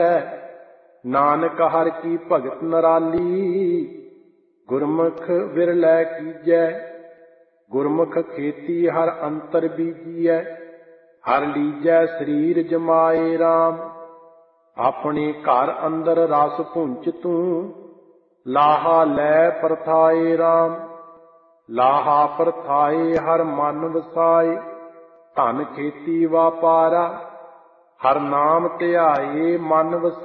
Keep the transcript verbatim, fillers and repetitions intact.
ਨਾਨਕ ਹਰਿ ਕੀ ਭਗਤ ਨਿਰਾਲੀ, ਗੁਰਮੁਖ ਵਿਰਲੇ ਕੀਜੈ। ਗੁਰਮੁਖ ਖੇਤੀ ਹਰ ਅੰਤਰ ਬੀਜੀਐ, ਹਰ ਲੀਜੈ ਸਰੀਰ ਜਮਾਏ ਰਾਮ। ਆਪਣੇ ਘਰ ਅੰਦਰ ਰਸ ਪੁੰਚ ਤੂੰ, ਲਾਹਾ ਲੈ ਪਰਥਾਏ ਰਾਮ। ਲਾਹਾ ਪਰਥਾਏ ਹਰ ਮਨ ਵਸਾਏ, ਧਨ ਖੇਤੀ ਵਾਪਾਰਾ। ਹਰ ਨਾਮ ਧਿਆਏ ਮਨ ਵਸਾਏ।